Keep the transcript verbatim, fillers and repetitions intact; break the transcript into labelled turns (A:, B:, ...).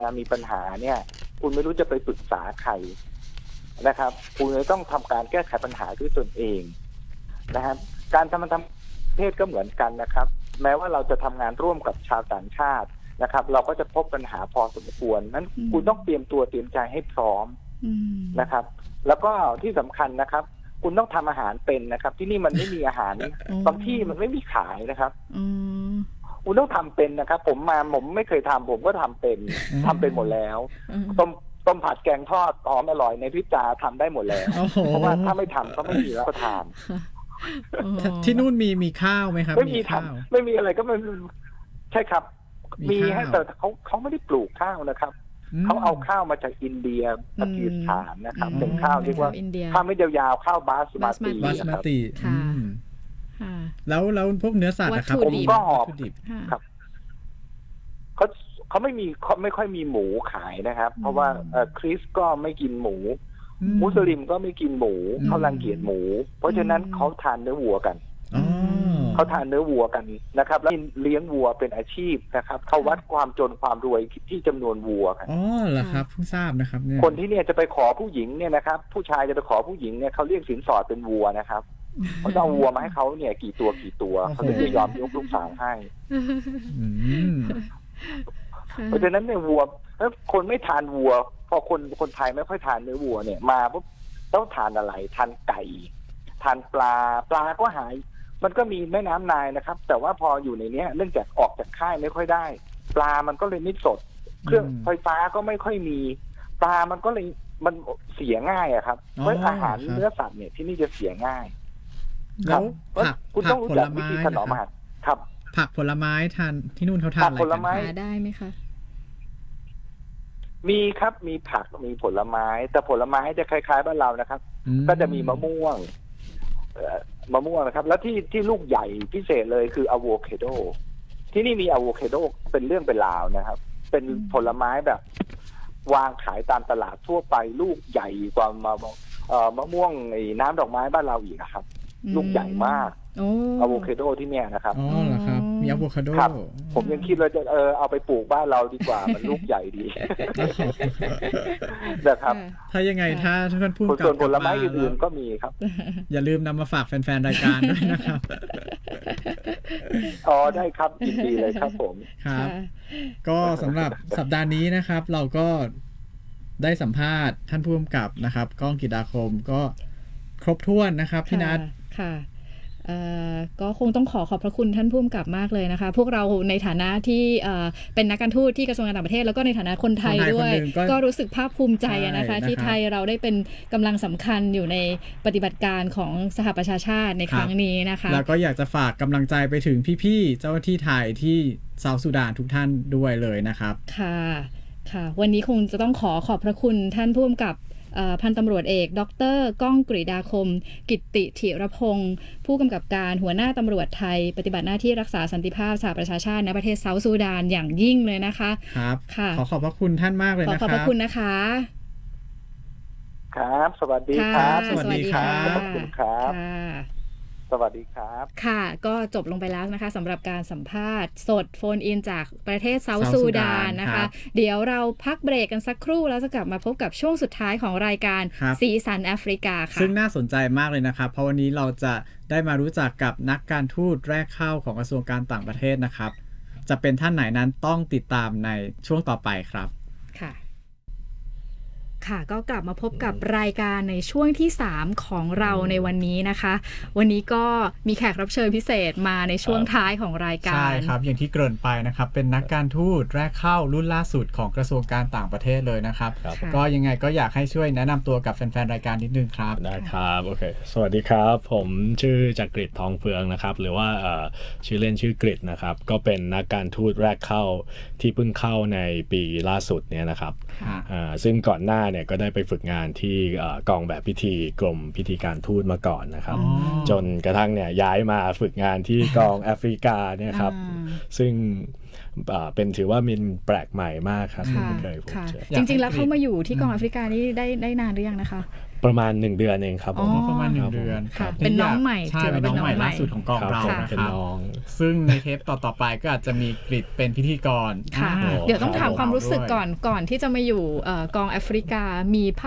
A: มีปัญหาเนี่ยคุณไม่รู้จะไปปรึกษาใครนะครับคุณเลยต้องทำการแก้ไขปัญหาด้วยตนเองนะครับการทำทำประเทศก็เหมือนกันนะครับแม้ว่าเราจะทำงานร่วมกับชาวต่างชาตินะครับเราก็จะพบปัญหาพอสมควรนั้นคุณต้องเตรียมตัวเตรียมใจให้พร้อมนะครับแล้วก็ที่สำคัญนะครับคุณต้องทำอาหารเป็นนะครับที่นี่มันไม่มีอาหารบางที่มันไม่มีขายนะครับคุณต้องทำเป็นนะครับผมมาผมไม่เคยทำผมก็ทำเป็นทำเป็นหมดแล้วต้มต้มผัดแกงทอดหอมอร่อยในพริบตาทำได้หมดแล้วเพราะว่าถ้าไม่ทำก็ไม่มีรับประทาน
B: ที่นู่นมีมีข้าวไหมครับ
A: ไม่มีทำไม่มีอะไรก็ไม่ใช่ครับมีให้แต่เขาเขาไม่ได้ปลูกข้าวนะครับเขาเอาข้าวมาจากอินเดียปากีสถานนะครับเป็นข้าวเรียกว่าข้าวไม่ยาวๆข้าวบาสมาติ
B: บาสมาติแล้วแล้วพวกเนื้อสัตว์นะครับ
A: ผมก็หอบครับเขาเขาไม่มีเขาไม่ค่อยมีหมูขายนะครับเพราะว่าคริสก็ไม่กินหมูมุสลิมก็ไม่กินหมูเขารังเกียจหมูเพราะฉะนั้นเขาทานเนื้อวัวกันเขาทานเนื้อวัวกันนะครับแล้วเลี้ยงวัวเป็นอาชีพนะครับเขาวัดความจนความรวยที่จำนวนวัวกัน
B: อ๋อเหรอครับเพิ่งทราบนะครับเนี่ย
A: คนที่เนี่ยจะไปขอผู้หญิงเนี่ยนะครับผู้ชายจะไปขอผู้หญิงเนี่ยเขาเรียกสินสอดเป็นวัวนะครับเขาจะเอาวัวมาให้เขาเนี่ยกี่ตัวกี่ตัวเขาถึงจะยอมยกลูกสาวให้เพราะฉะนั้นเนี่ยวัวถ้าคนไม่ทานวัวพอคนคนไทยไม่ค่อยทานเนื้อวัวเนี่ยมาปุ๊บต้องทานอะไรทานไก่ทานปลาปลาก็หายมันก็มีแม่น้ำนายนะครับแต่ว่าพออยู่ในนี้เนื่องจากออกจากค่ายไม่ค่อยได้ปลามันก็เลยไม่สดเครื่องไฟฟ้าก็ไม่ค่อยมีปลามันก็เลยมันเสียง่ายอะครับเพราะอาหารเนื้อสัตว์เนี่ยที่นี่จะเสียง่าย
B: แล้วผัก
A: คุณต้องรู้จักวิธีถนอมอาหารครับ
B: ผักผลไม้ทานที่นู่นเขาทานอะไรกัน
C: หาได้ไหมคะ
A: มีครับมีผักมีผลไม้แต่ผลไม้จะคล้ายๆบ้านเรานะครับก็จะมีมะม่วงมะม่วงนะครับแล้วที่ที่ลูกใหญ่พิเศษเลยคืออะโวคาโดที่นี่มีอะโวคาโดเป็นเรื่องเป็นราวนะครับเป็นผลไม้แบบวางขายตามตลาดทั่วไปลูกใหญ่กว่ามะเอ่อมะม่วงไอ้น้ำดอกไม้บ้านเราอีกนะครับลูกใหญ่มากอะโวคาโดที่เนี่ยนะครับ
B: อ๋อเหรอครับมีอะโวคาโด
A: ผมยังคิดว่าจะเออเอาไปปลูกบ้านเราดีกว่ามันลูกใหญ่ดีนะครับ
B: ถ้ายังไงถ้าท่านผู้
A: กับส่วนผลไม้อื่นๆก็มีครับ
B: อย่าลืมนำมาฝากแฟนๆรายการด้วยนะครับ
A: อ๋อได้ครับยินดีเลยครับผม
B: ครับก็สำหรับสัปดาห์นี้นะครับเราก็ได้สัมภาษณ์ท่านผู้กำกับนะครับก้องกิตติคมก็ครบถ้วนนะครับพี่นัท
C: ค่ะก็คงต้องขอขอบพระคุณท่านผู้กำกับมากเลยนะคะพวกเราในฐานะที่เป็นนักการทูตที่กระทรวงการต่างประเทศแล้วก็ในฐานะคนไทยด้วยก็รู้สึกภาคภูมิใจนะคะที่ไทยเราได้เป็นกำลังสำคัญอยู่ในปฏิบัติการของสหประชาชาติในครั้งนี้นะคะ
B: แล้วก็อยากจะฝากกำลังใจไปถึงพี่ๆเจ้าหน้าที่ไทยที่เซาท์ซูดานทุกท่านด้วยเลยนะครับ
C: ค่ะค่ะวันนี้คงจะต้องขอขอบพระคุณท่านผู้กำกับพันตำรวจเอกดร.ก้องกฤษดาคมกิตติถิรพงศ์ผู้กำกับการหัวหน้าตำรวจไทยปฏิบัติหน้าที่รักษาสันติภาพสหประชาชาติในประเทศเซาท์ซูดานอย่างยิ่งเลยนะคะ
B: ครับค่ะขอขอบพระคุณท่านมากเลยนะครับ
C: ขอขอบพระคุณนะคะ
A: ครับสวัสดีครับ
C: สวัสดีครับ
A: ขอบคุณครับสวัสดีครับ
C: ค่ะก็จบลงไปแล้วนะคะสำหรับการสัมภาษณ์สดโฟนอินจากประเทศเซาท์ซูดานนะคะเดี๋ยวเราพักเบรกกันสักครู่แล้วจะกลับมาพบกับช่วงสุดท้ายของรายการสีสันแอฟริกาค่ะ
B: ซึ่งน่าสนใจมากเลยนะครับเพราะวันนี้เราจะได้มารู้จักกับนักการทูตแรกเข้าของกระทรวงการต่างประเทศนะครับจะเป็นท่านไหนนั้นต้องติดตามในช่วงต่อไปครับ
C: ค่ะค่ะก็กลับมาพบกับรายการในช่วงที่สามของเราในวันนี้นะคะวันนี้ก็มีแขกรับเชิญพิเศษมาในช่วงท้ายของรายการ
B: ใช่ครับอย่างที่เกริ่นไปนะครับเป็นนักการทูตแรกเข้ารุ่นล่าสุดของกระทรวงการต่างประเทศเลยนะครับก็ยังไงก็อยากให้ช่วยแนะนำตัวกับแฟนๆรายการนิดนึงครับ
D: ได้ครับโอเคสวัสดีครับผมชื่อจักริดทองเฟืองนะครับหรือว่าชื่อเล่นชื่อกริดนะครับก็เป็นนักการทูตแรกเข้าที่เพิ่งเข้าในปีล่าสุดเนี่ยนะครับซึ่งก่อนหน้าเนี่ยก็ได้ไปฝึกงานที่กองแบบพิธีกรมพิธีการทูตมาก่อนนะครับจนกระทั่งเนี่ยย้ายมาฝึกงานที่กองแอฟริกาเนี่ยครับซึ่งเป็นถือว่ามันแปลกใหม่มากครับ
C: ค่ะ
D: ไม่เคยพบ
C: ค่ะ
D: เจอ
C: จริงๆแล้วเขามาอยู่ที่กองแอฟริกานี่ได้ได้นานหรือยังนะคะ
D: ประมาณหนึ่งเดือนเองครับผม
C: อ๋อ
B: ประมาณหนึ่งเดือน
C: ค่ะเป็นน้องใหม่
B: ใช่
C: ถือว่า
B: เป็นน้องใหม่
C: เป็นน้องใหม่
B: ล่าสุดของกอง
D: ครับ
B: เรา
D: ผม
B: นะ
D: เป็น
B: ครับ
D: น้อง
B: ซึ่งในเทปต่อๆไปก็อาจจะมีกริดเป็นพิธีกร
C: ค่ะ
B: อ่า
C: เดี๋ยวต้องถามความรู้สึก
B: ด้วย
C: ก่อนก่อนที่จะมาอยู่เอ่อกองแอฟริกามี